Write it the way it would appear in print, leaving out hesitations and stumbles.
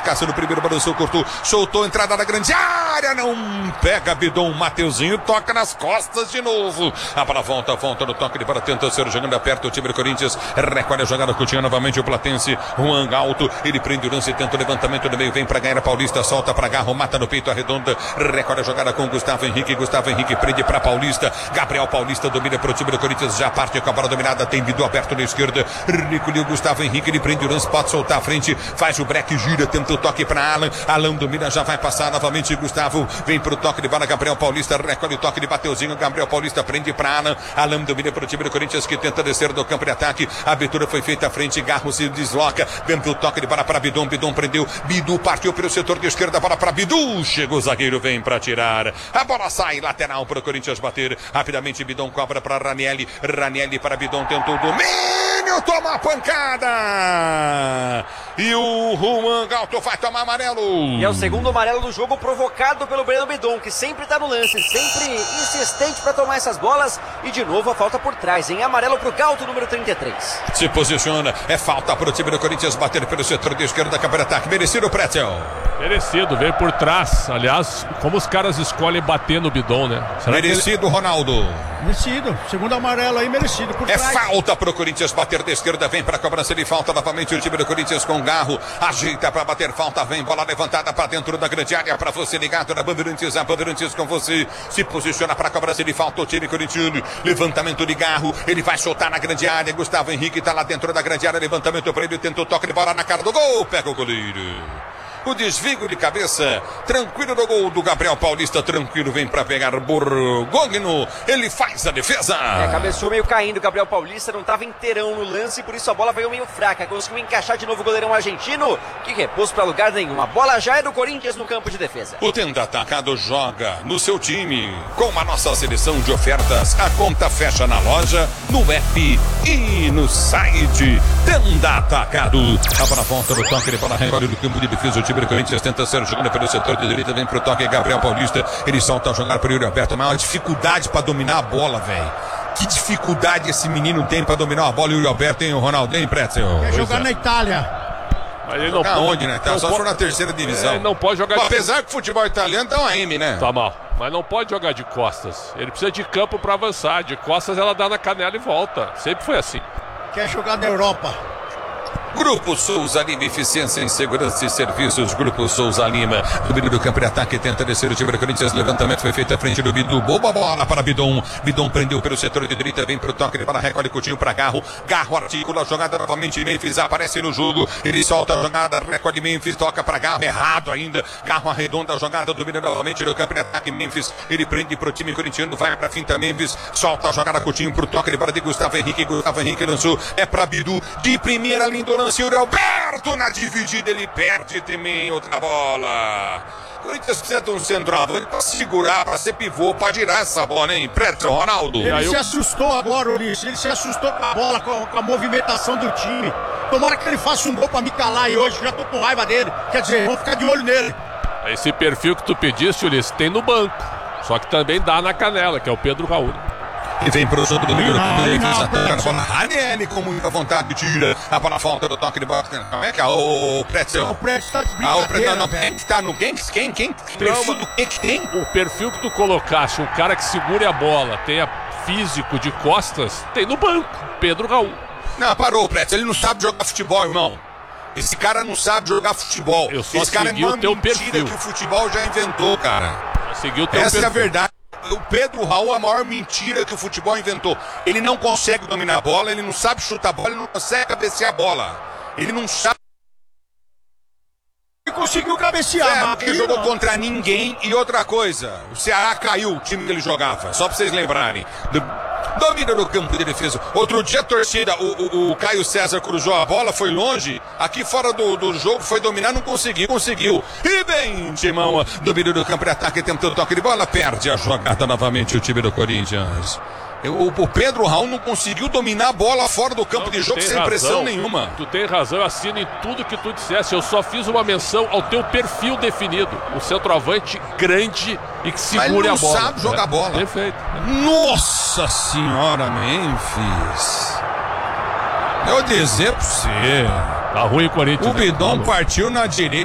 Cássio no primeiro, balançou, cortou, soltou, entrada na grande área, não pega Bidon, Mateuzinho toca nas costas de novo. A bola volta no toque de bola, tenta ser jogando perto o time do Corinthians, recolhe a jogada, continua novamente o Platense, Juan Alto, ele prende o lance, tenta o levantamento do meio, vem pra ganhar a Paulista, solta pra Garro, mata no peito, arredonda, recolhe a jogada com Gustavo Henrique prende pra Paulista, Gabriel Paulista domina pro time do Corinthians, já parte com a bola dominada, tem Bidu aberto na esquerda, recolheu Gustavo Henrique, ele prende o lance, pode soltar a frente, faz o break, gira, tenta o toque pra Alan domina, já vai passar novamente Gustavo, vem pro toque de bola, Gabriel Paulista, recolhe o toque de Mateuzinho, Gabriel Paulista prende pra Alan domina pro time do Corinthians que tenta descer do campo de ataque, a abertura foi feita à frente, Garro se desloca, vem pro toque de bola pra Bidon prendeu, Bidu partiu pelo setor de esquerda, bola pra Bidu, chegou o zagueiro, vem pra tirar, a bola sai, lateral pro Corinthians bater, rapidamente Bidon cobra pra Ranieri para Bidon, tentou o domínio, toma a pancada, e o Juan Galto vai tomar amarelo. E é o segundo amarelo do jogo provocado pelo Breno Bidon, que sempre tá no lance, sempre insistente pra tomar essas bolas, e de novo a falta por trás, em amarelo pro Galto, número 33. Se posiciona, é falta pro time do Corinthians bater pelo setor de esquerda, campo de ataque, merecido o Pretzel. Merecido, veio por trás, aliás, como os caras escolhem bater no Bidon, né? Merecido, Ronaldo. Merecido, segundo amarelo aí, merecido por trás. Falta pro Corinthians bater de esquerda, vem pra cobrança de falta novamente o time do Corinthians com Garro, ajeita pra bater falta, vem bola levantada pra dentro da grande área, pra você ligado na Bandeirantes, a Bandeirantes com você, se posiciona pra cobrança de falta o time corintiano, levantamento de Garro, ele vai soltar na grande área, Gustavo Henrique tá lá dentro da grande área, levantamento pra ele, tentou toque de bola na cara do gol, pega o goleiro. O desvio de cabeça, tranquilo no gol do Gabriel Paulista, tranquilo, vem pra pegar Borgogno, ele faz a defesa. Cabeceou meio caindo, Gabriel Paulista não tava inteirão no lance, por isso a bola veio meio fraca, conseguiu encaixar de novo o goleirão argentino, que repôs pra lugar nenhum, a bola já é do Corinthians no campo de defesa. O Tenda Atacado joga no seu time, com a nossa seleção de ofertas, a conta fecha na loja, no app e no site. Tenda Atacado, a bola volta no toque, ele bola recolhe do campo de defesa, o time do Corinthians tenta ser jogando pelo setor de direita, vem pro toque Gabriel Paulista, ele solta a jogar pro Yuri Alberto, mas uma dificuldade pra dominar a bola, velho. Que dificuldade esse menino tem pra dominar a bola, Yuri Alberto, hein, o Ronaldo, hein, Pretzel? Quer jogar na Itália. Mas ele não pode, onde, né? Tá, só se for na terceira divisão. Ele não pode jogar apesar que o futebol italiano tá uma M, né? Tá mal, mas não pode jogar de costas. Ele precisa de campo pra avançar. De costas ela dá na canela e volta. Sempre foi assim. Quer jogar na Europa. Grupo Souza Lima, eficiência em segurança e serviços. Grupo Souza Lima, domínio do campo de ataque, tenta descer o time do Corinthians, levantamento foi feito à frente do Bidu, boa bola para Bidon, Bidon prendeu pelo setor de direita, vem pro toque de bola, recolhe Coutinho para Garro, Garro articula a jogada novamente, Memphis aparece no jogo, ele solta a jogada, recolhe Memphis, toca para Garro, errado ainda, Garro arredonda a jogada, domina novamente do campo de ataque, Memphis, ele prende pro time corintiano, vai pra finta, Memphis, solta a jogada, Coutinho pro toque de bola de Gustavo Henrique lançou, é pra Bidu, de primeira linha do lance, Yuri Alberto na dividida, ele perde também outra bola. Corinthians precisa de um centroavante pra segurar, pra ser pivô, pra girar essa bola, hein? Preto, Ronaldo. Ele se assustou agora, Ulisses. Ele se assustou com a bola, com a movimentação do time. Tomara que ele faça um gol pra me calar aí hoje, já tô com raiva dele. Quer dizer, vamos ficar de olho nele. Esse perfil que tu pediste, Ulisses, tem no banco. Só que também dá na canela, que é o Pedro Raul. E vem pro jogo do meio do campo. Ranieri com muita vontade tira. A bola falta do toque de bola. Como é que é o Pretzel? O Pretzel tá de brincadeira, quem tá no quem? Perfil do que tem? O perfil que tu colocaste, um cara que segure a bola, tenha físico de costas, tem no banco. Pedro Raul. Não, parou, Pretzel. Ele não sabe jogar futebol, irmão. Esse cara não sabe jogar futebol. Esse cara é uma mentira que o futebol já inventou, cara. Seguiu teu Essa perfil. é a verdade. O Pedro Raul é a maior mentira que o futebol inventou. Ele não consegue dominar a bola, ele não sabe chutar a bola, ele não consegue cabecear a bola. Ele não sabe. Ele conseguiu cabecear. Porque jogou contra ninguém. E outra coisa, o Ceará caiu, o time que ele jogava. Só pra vocês lembrarem. Domina no campo de defesa. Outro dia a torcida, o Caio César cruzou a bola, foi longe. Aqui fora do jogo foi dominar, não conseguiu. E bem, Timão, domina no campo de ataque, tentando toque de bola, perde a jogada novamente o time do Corinthians. O Pedro Raul não conseguiu dominar a bola fora do campo de jogo sem pressão nenhuma. Tu tem razão, eu assino em tudo que tu disseste. Eu só fiz uma menção ao teu perfil definido. O centroavante grande e que segure a bola. Mas não sabe jogar bola. Perfeito. Nossa senhora, Memphis. Eu dizer pra você. Tá ruim o Corinthians. O Bidon partiu na direita.